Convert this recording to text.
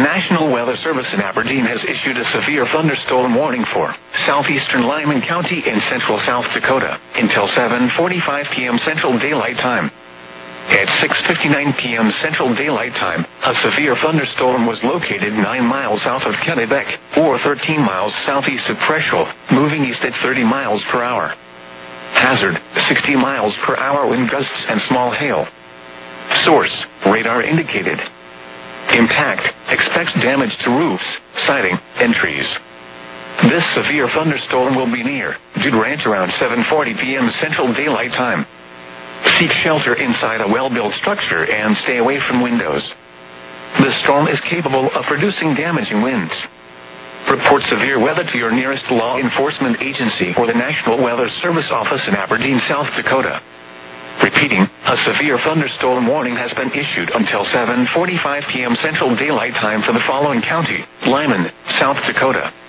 National Weather Service in Aberdeen has issued a severe thunderstorm warning for southeastern Lyman County in central South Dakota until 7:45 p.m. Central Daylight Time. At 6:59 p.m. Central Daylight Time, a severe thunderstorm was located 9 miles south of Kennebec, or 13 miles southeast of Preshel, moving east at 30 miles per hour. Hazard, 60 miles per hour wind gusts and small hail. Source, radar indicated. Impact, expects damage to roofs, siding, and trees. This severe thunderstorm will be near Jude Ranch around 7:40 p.m. Central Daylight Time. Seek shelter inside a well-built structure and stay away from windows. The storm is capable of producing damaging winds. Report severe weather to your nearest law enforcement agency or the National Weather Service office in Aberdeen, South Dakota. Repeating, a severe thunderstorm warning has been issued until 7:45 p.m. Central Daylight Time for the following county: Lyman, South Dakota.